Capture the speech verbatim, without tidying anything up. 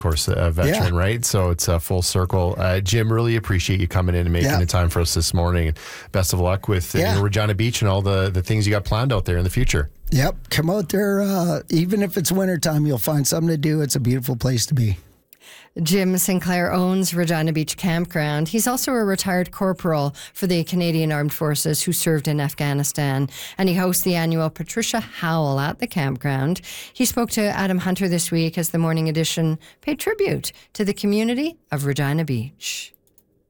course, a veteran, Yeah. right? So it's a full circle. Uh, Jim, really appreciate you coming in and making Yeah. the time for us this morning. Best of luck with uh, Yeah. you know, Regina Beach and all the, the things you got planned out there in the future. Yep. Come out there. Uh, even if it's wintertime, you'll find something to do. It's a beautiful place to be. Jim Sinclair owns Regina Beach Campground. He's also a retired corporal for the Canadian Armed Forces who served in Afghanistan, and he hosts the annual Patricia Howl at the campground. He spoke to Adam Hunter this week as the Morning Edition paid tribute to the community of Regina Beach.